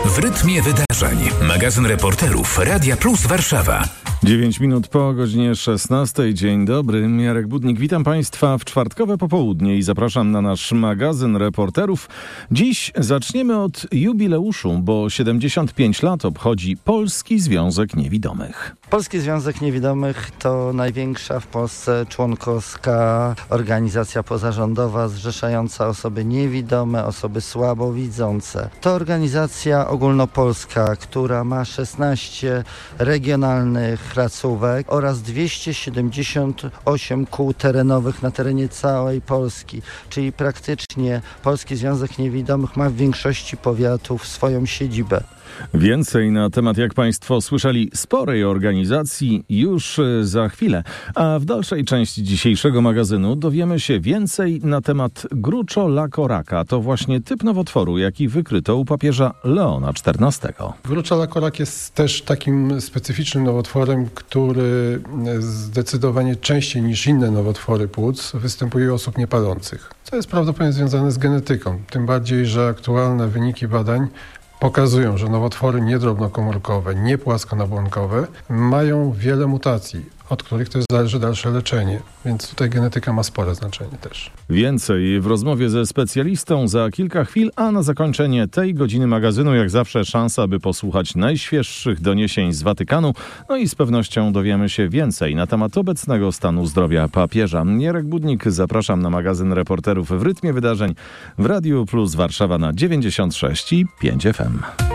W rytmie wydarzeń. Magazyn reporterów Radia Plus Warszawa. 9 minut po godzinie 16. Dzień dobry, Jarek Budnik. Witam Państwa w czwartkowe popołudnie i zapraszam na nasz magazyn reporterów. Dziś zaczniemy od jubileuszu, bo 75 lat obchodzi Polski Związek Niewidomych. Polski Związek Niewidomych to największa w Polsce członkowska organizacja pozarządowa zrzeszająca osoby niewidome, osoby słabowidzące. To organizacja ogólnopolska, która ma 16 regionalnych placówek oraz 278 kół terenowych na terenie całej Polski, czyli praktycznie Polski Związek Niewidomych ma w większości powiatów swoją siedzibę. Więcej na temat, jak Państwo słyszeli, sporej organizacji już za chwilę. A w dalszej części dzisiejszego magazynu dowiemy się więcej na temat gruczołakoraka. To właśnie typ nowotworu, jaki wykryto u papieża Leona XIV. Gruczołakorak jest też takim specyficznym nowotworem, który zdecydowanie częściej niż inne nowotwory płuc występuje u osób niepalących. Co jest prawdopodobnie związane z genetyką. Tym bardziej, że aktualne wyniki badań pokazują, że nowotwory niedrobnokomórkowe, niepłaskonabłonkowe mają wiele mutacji, od których też zależy dalsze leczenie. Więc tutaj genetyka ma spore znaczenie też. Więcej w rozmowie ze specjalistą za kilka chwil, a na zakończenie tej godziny magazynu jak zawsze szansa, by posłuchać najświeższych doniesień z Watykanu. No i z pewnością dowiemy się więcej na temat obecnego stanu zdrowia papieża. Jarek Budnik, zapraszam na magazyn reporterów w rytmie wydarzeń w Radiu Plus Warszawa na 96,5 FM.